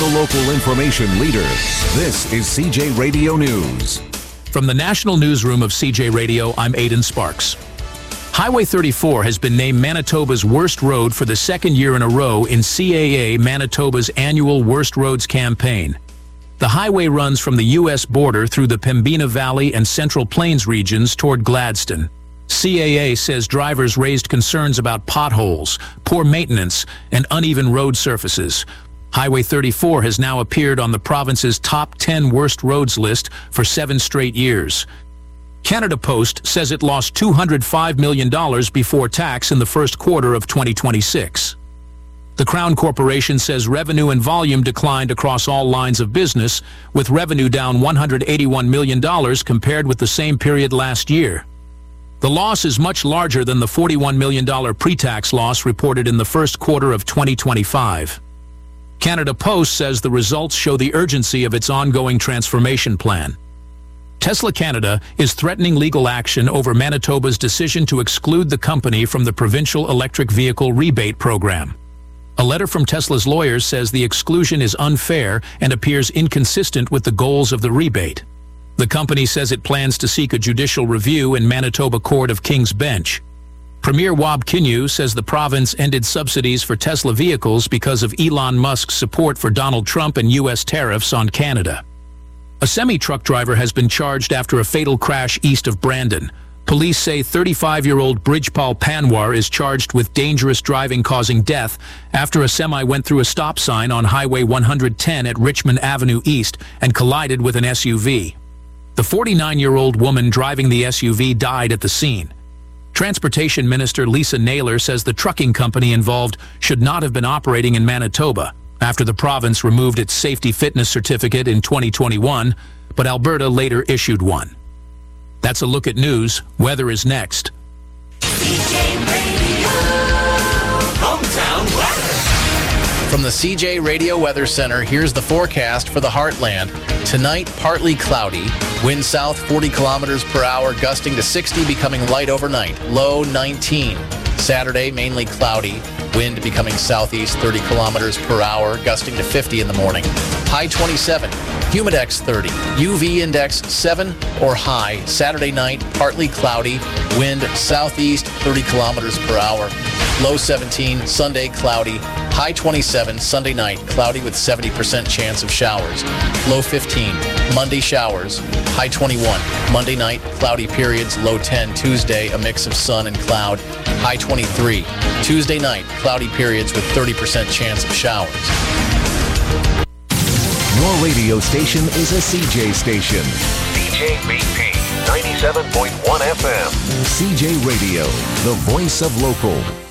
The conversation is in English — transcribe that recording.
local information leader. This is CJ Radio News. From the National Newsroom of CJ Radio, I'm Aidan Sparks. Highway 34 has been named Manitoba's worst road for the second year in a row in CAA Manitoba's annual Worst Roads campaign. The highway runs from the U.S. border through the Pembina Valley and Central Plains regions toward Gladstone. CAA says drivers raised concerns about potholes, poor maintenance, and uneven road surfaces. Highway 34 has now appeared on the province's top 10 worst roads list for 7 straight years. Canada Post says it lost $205 million before tax in the first quarter of 2026. The Crown Corporation says revenue and volume declined across all lines of business, with revenue down $181 million compared with the same period last year. The loss is much larger than the $41 million pre-tax loss reported in the first quarter of 2025. Canada Post says the results show the urgency of its ongoing transformation plan. Tesla Canada is threatening legal action over Manitoba's decision to exclude the company from the Provincial Electric Vehicle Rebate Program. A letter from Tesla's lawyers says the exclusion is unfair and appears inconsistent with the goals of the rebate. The company says it plans to seek a judicial review in Manitoba Court of King's Bench. Premier Wab Kinew says the province ended subsidies for Tesla vehicles because of Elon Musk's support for Donald Trump and U.S. tariffs on Canada. A semi-truck driver has been charged after a fatal crash east of Brandon. Police say 35-year-old Bridgepal Panwar is charged with dangerous driving causing death after a semi went through a stop sign on Highway 110 at Richmond Avenue East and collided with an SUV. The 49-year-old woman driving the SUV died at the scene. Transportation Minister Lisa Naylor says the trucking company involved should not have been operating in Manitoba after the province removed its safety fitness certificate in 2021, but Alberta later issued one. That's a look at news. Weather is next. CJ Radio, hometown weather. From the CJ Radio Weather Center, here's the forecast for the Heartland. Tonight, partly cloudy. Wind south 40 kilometers per hour, gusting to 60, becoming light overnight. Low 19. Saturday, mainly cloudy. Wind becoming southeast 30 kilometers per hour, gusting to 50 in the morning. High 27. Humidex 30. UV index 7 or high. Saturday night, partly cloudy. Wind southeast 30 kilometers per hour. Low 17. Sunday, cloudy. High 27. Sunday night, cloudy with 70% chance of showers. Low 15. Monday, showers. High 21. Monday night, cloudy periods. Low 10. Tuesday, a mix of sun and cloud. High 23. Tuesday night, cloudy periods with 30% chance of showers. Your radio station is a CJ station. CJBP 97.1 FM. CJ Radio, the voice of local.